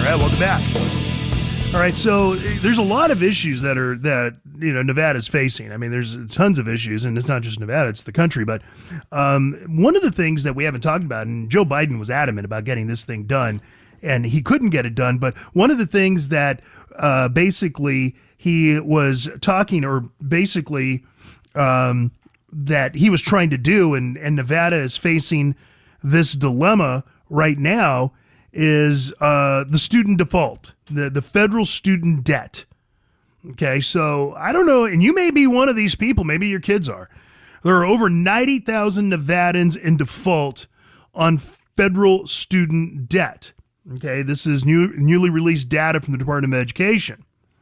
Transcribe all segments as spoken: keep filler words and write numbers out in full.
right, welcome back. All right, so there's a lot of issues that are that you know Nevada's facing. I mean, there's tons of issues, and it's not just Nevada; it's the country. But um, one of the things that we haven't talked about, and Joe Biden was adamant about getting this thing done, and he couldn't get it done. But one of the things that uh, basically he was talking, or basically um, that he was trying to do, and, and Nevada is facing this dilemma right now, is uh, the student default, the, the federal student debt. Okay, so I don't know, and you may be one of these people, maybe your kids are. There are over ninety thousand Nevadans in default on federal student debt. Okay, this is new, newly released data from the Department of Education.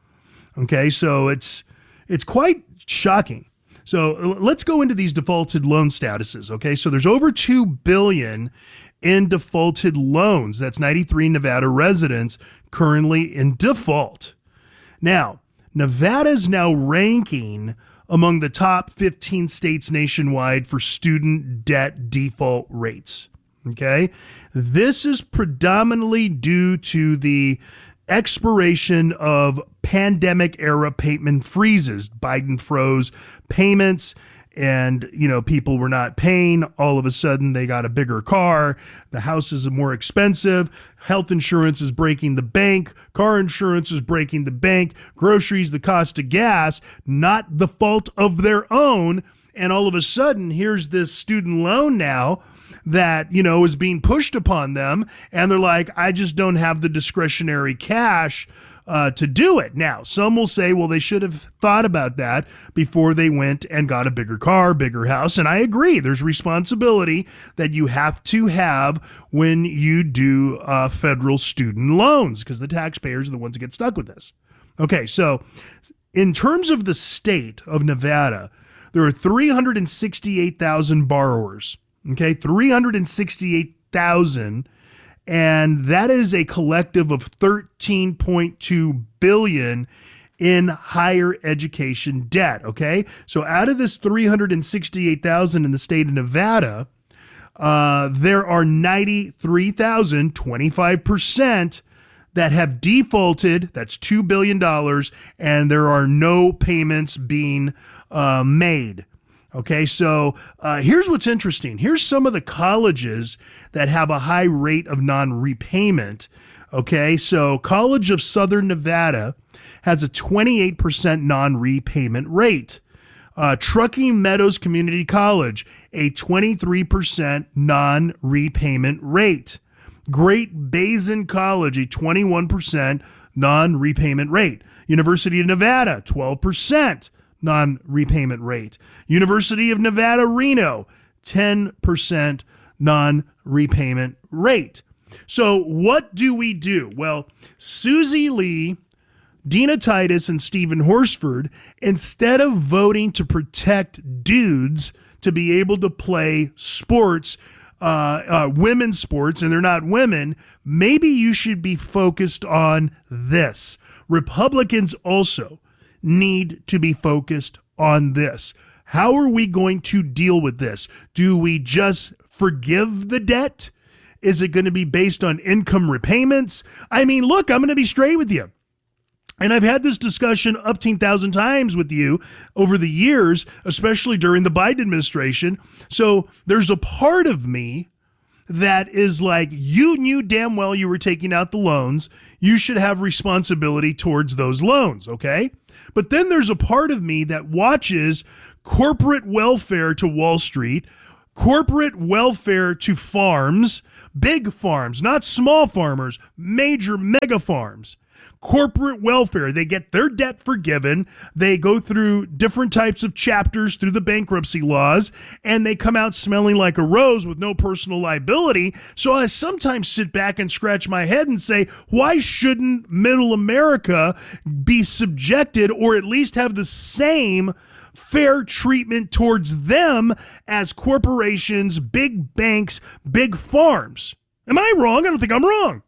Okay, so it's it's quite shocking. So let's go into these defaulted loan statuses. Okay, so there's over two billion dollars in defaulted loans. That's ninety-three Nevada residents currently in default. Now, Nevada's now ranking among the top fifteen states nationwide for student debt default rates. Okay, this is predominantly due to the expiration of pandemic era payment freezes. Biden froze payments, and, you know, people were not paying. All of a sudden, they got a bigger car. The houses are more expensive. Health insurance is breaking the bank. Car insurance is breaking the bank. Groceries, the cost of gas, not the fault of their own. And all of a sudden, here's this student loan now that, you know, is being pushed upon them. And they're like, I just don't have the discretionary cash Uh, to do it. Now, some will say, well, they should have thought about that before they went and got a bigger car, bigger house. And I agree. There's responsibility that you have to have when you do uh, federal student loans, because the taxpayers are the ones that get stuck with this. Okay, so in terms of the state of Nevada, there are three hundred sixty-eight thousand borrowers. Okay, three hundred sixty-eight thousand. And that is a collective of thirteen point two billion dollars in higher education debt, okay? So out of this three hundred sixty-eight thousand in the state of Nevada, uh, there are ninety-three thousand, twenty-five percent, that have defaulted. That's two billion dollars, and there are no payments being uh, made. Okay, so uh, here's what's interesting. Here's some of the colleges that have a high rate of non-repayment. Okay, so College of Southern Nevada has a twenty-eight percent non-repayment rate. Uh, Truckee Meadows Community College, a twenty-three percent non-repayment rate. Great Basin College, a twenty-one percent non-repayment rate. University of Nevada, twelve percent. Non-repayment rate. University of Nevada, Reno, ten percent non-repayment rate. So what do we do? Well, Susie Lee, Dina Titus, and Stephen Horsford, instead of voting to protect dudes to be able to play sports, uh, uh, women's sports, and they're not women, maybe you should be focused on this. Republicans also need to be focused on this. How are we going to deal with this? Do we just forgive the debt? Is it going to be based on income repayments? I mean, look, I'm going to be straight with you. And I've had this discussion upteen thousand times with you over the years, especially during the Biden administration. So there's a part of me that is like, you knew damn well you were taking out the loans. You should have responsibility towards those loans, okay? But then there's a part of me that watches corporate welfare to Wall Street, corporate welfare to farms, big farms, not small farmers, major mega farms. Corporate welfare, they get their debt forgiven, they go through different types of chapters through the bankruptcy laws, and they come out smelling like a rose with no personal liability. So I sometimes sit back and scratch my head and say, why shouldn't middle America be subjected, or at least have the same fair treatment towards them as corporations, big banks, big farms? Am I wrong? I don't think I'm wrong.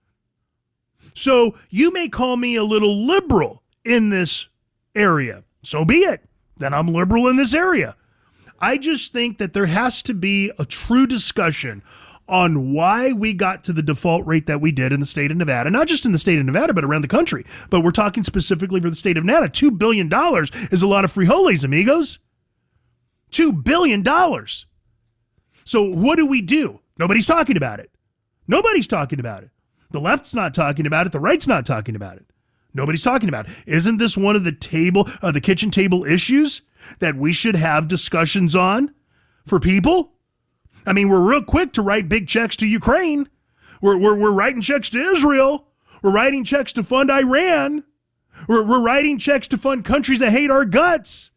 So you may call me a little liberal in this area. So be it. Then I'm liberal in this area. I just think that there has to be a true discussion on why we got to the default rate that we did in the state of Nevada, not just in the state of Nevada, but around the country. But we're talking specifically for the state of Nevada. two billion dollars is a lot of frijoles, amigos. two billion dollars. So what do we do? Nobody's talking about it. Nobody's talking about it. The left's not talking about it. The right's not talking about it. Nobody's talking about it. Isn't this one of the table, uh, the kitchen table issues that we should have discussions on for people? I mean, we're real quick to write big checks to Ukraine. We're, we're, we're writing checks to Israel. We're writing checks to fund Iran. We're, we're writing checks to fund countries that hate our guts.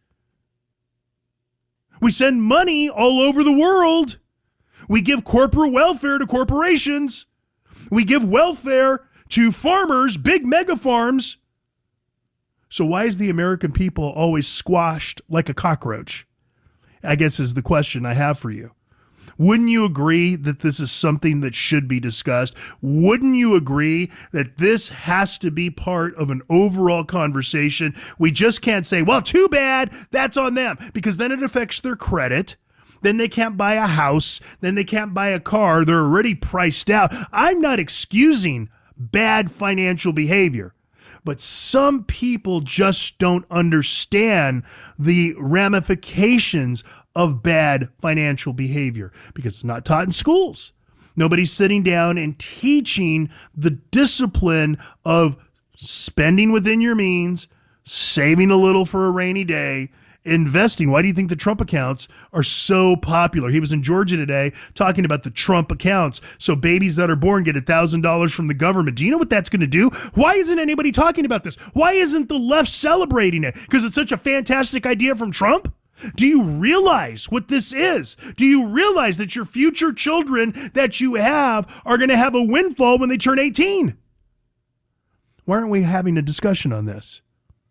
We send money all over the world. We give corporate welfare to corporations. We give welfare to farmers, big mega farms. So why is the American people always squashed like a cockroach? I guess is the question I have for you. Wouldn't you agree that this is something that should be discussed? Wouldn't you agree that this has to be part of an overall conversation? We just can't say, well, too bad, that's on them, because then it affects their credit. Then they can't buy a house. Then they can't buy a car. They're already priced out. I'm not excusing bad financial behavior, but some people just don't understand the ramifications of bad financial behavior because it's not taught in schools. Nobody's sitting down and teaching the discipline of spending within your means, saving a little for a rainy day, investing. Why do you think the Trump accounts are so popular? He was in Georgia today talking about the Trump accounts. So babies that are born get one thousand dollars from the government. Do you know what that's going to do? Why isn't anybody talking about this? Why isn't the left celebrating it? Because it's such a fantastic idea from Trump? Do you realize what this is? Do you realize that your future children that you have are going to have a windfall when they turn eighteen? Why aren't we having a discussion on this?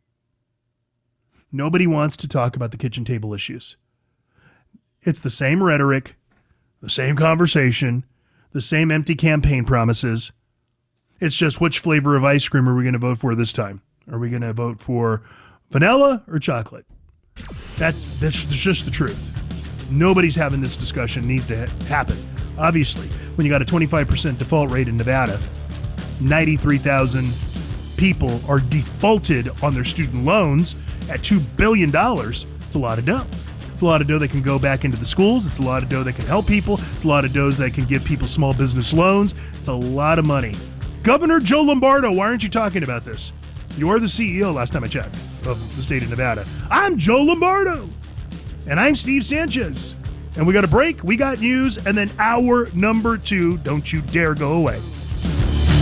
Nobody wants to talk about the kitchen table issues. It's the same rhetoric, the same conversation, the same empty campaign promises. It's just which flavor of ice cream are we going to vote for this time? Are we going to vote for vanilla or chocolate? That's, that's just the truth. Nobody's having this discussion. It needs to ha- happen. Obviously, when you got a twenty-five percent default rate in Nevada, ninety-three thousand people are defaulted on their student loans at two billion dollars. It's a lot of dough. It's a lot of dough that can go back into the schools. It's a lot of dough that can help people. It's a lot of dough that can give people small business loans. It's a lot of money. Governor Joe Lombardo, why aren't you talking about this? You are the C E O, last time I checked, of the state of Nevada. I'm Joe Lombardo. And I'm Steve Sanchez. And we got a break, we got news, and then hour number two. Don't you dare go away.